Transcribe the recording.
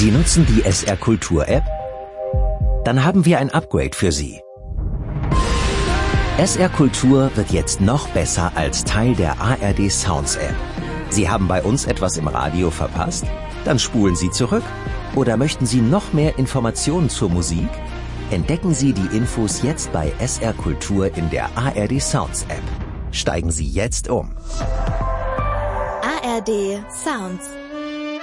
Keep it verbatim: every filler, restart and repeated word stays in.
Sie nutzen die S R Kultur App? Dann haben wir ein Upgrade für Sie. S R Kultur wird jetzt noch besser als Teil der A R D Sounds App. Sie haben bei uns etwas im Radio verpasst? Dann spulen Sie zurück. Oder möchten Sie noch mehr Informationen zur Musik? Entdecken Sie die Infos jetzt bei S R Kultur in der A R D Sounds App. Steigen Sie jetzt um. A R D Sounds.